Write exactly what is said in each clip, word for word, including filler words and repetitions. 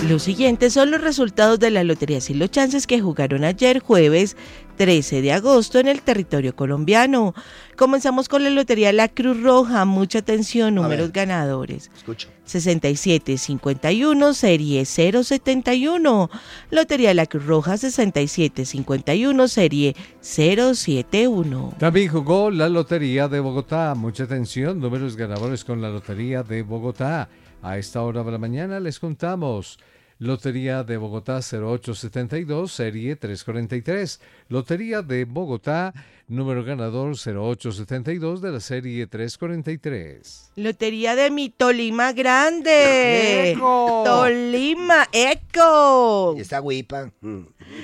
Los siguientes son los resultados de las loterías y los chances que jugaron ayer jueves trece de agosto en el territorio colombiano. Comenzamos con la lotería La Cruz Roja. Mucha atención, números ganadores. Escucho. sesenta y siete cincuenta y uno, serie cero setenta y uno. Lotería La Cruz Roja sesenta y siete cincuenta y uno, serie cero setenta y uno. También jugó la Lotería de Bogotá. Mucha atención, números ganadores con la Lotería de Bogotá. A esta hora de la mañana les contamos. Lotería de Bogotá cero ocho setenta y dos, serie trescientos cuarenta y tres. Lotería de Bogotá, número ganador cero ocho setenta y dos de la serie trescientos cuarenta y tres. Lotería de mi Tolima Grande. ¡Eco! Tolima, eco. Y esta huipa. Mm.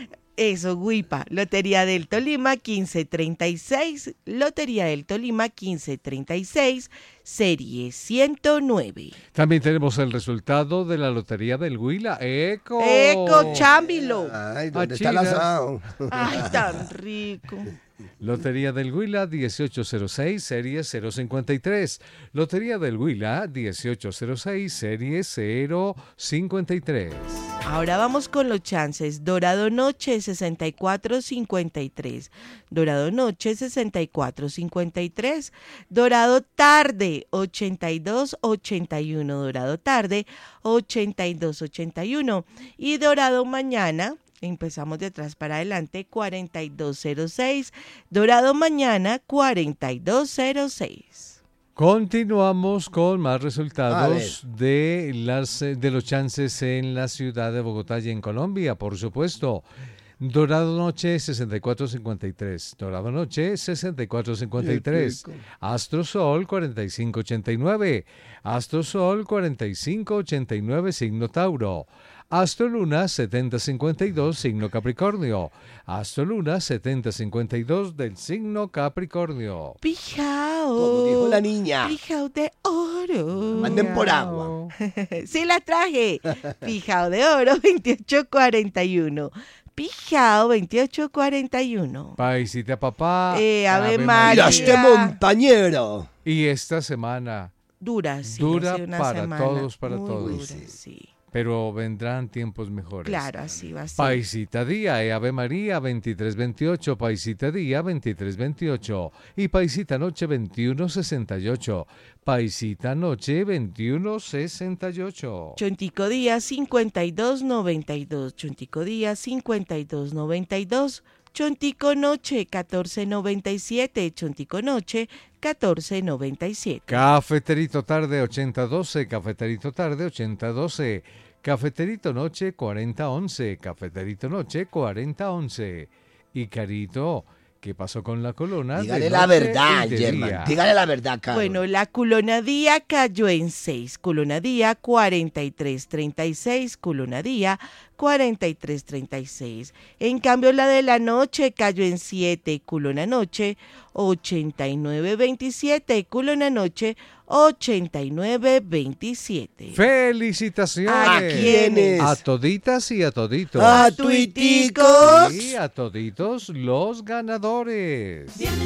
Eso, Guipa. Lotería del Tolima quince treinta y seis. Lotería del Tolima quince treinta y seis, serie ciento nueve. También tenemos el resultado de la Lotería del Huila. ¡Eco! Eco, chámbilo. Ay, ¿dónde Ah, está el chinas. asado? Ay, tan rico. Lotería del Huila dieciocho cero seis, serie cero cincuenta y tres. Lotería del Huila dieciocho cero seis, serie cero cincuenta y tres. Ahora vamos con los chances. Dorado Noche sesenta y cuatro cincuenta y tres. Dorado Noche sesenta y cuatro cincuenta y tres. Dorado Tarde ochenta y dos ochenta y uno. Dorado Tarde ochenta y dos ochenta y uno. Y Dorado Mañana, empezamos de atrás para adelante, cuarenta y dos cero seis. Dorado Mañana cuarenta y dos cero seis. Continuamos con más resultados de, las, de los chances en la ciudad de Bogotá y en Colombia, por supuesto. Dorado Noche sesenta y cuatro cincuenta y tres, Dorado Noche sesenta y cuatro cincuenta y tres, Astro Sol cuarenta y cinco ochenta y nueve, Astro Sol cuarenta y cinco ochenta y nueve, signo Tauro. Astro Luna setenta cincuenta y dos, signo Capricornio. Astro Luna setenta cincuenta y dos del signo Capricornio. Pijao. Como dijo la niña. Pijao de oro. Manden por agua. Sí la traje. Pijao de oro veintiocho cuarenta y uno. Pijao veintiocho cuarenta y uno. Paisita papá. Eh, Ave Mira María. este montañero. Y esta semana Dura, sí. Dura ha sido una para semana todos, para muy todos. dura, Sí. sí. pero vendrán tiempos mejores. Claro, así va a ser. Paisita Día, e Ave María veintitrés veintiocho, Paisita Día veintitrés veintiocho y Paisita Noche veintiuno sesenta y ocho. Paisita Noche veintiuno sesenta y ocho. Chontico Día cincuenta y dos noventa y dos. Chontico Día cincuenta y dos noventa y dos. Chontico Noche catorce noventa y siete. Chontico Noche catorce noventa y siete. Cafeterito Tarde ochenta doce, Cafeterito Tarde ochenta doce, Cafeterito Noche cuarenta once, Cafeterito Noche cuarenta once. Y Carito, ¿qué pasó con la colona? Dígale de la noche verdad, y de Germán. día? Dígale la verdad, Caro. Bueno, la Culona Día cayó en seis. Culona Día cuarenta y tres treinta y seis. Culona Día cuarenta y tres treinta y seis. En cambio, la de la noche cayó en siete. Culona Noche ochenta y nueve veintisiete. Culona Noche ochenta y nueve veintisiete. ¡Felicitaciones! ¿A quiénes? A toditas y a toditos. ¡A tuiticos! Y a toditos los ganadores.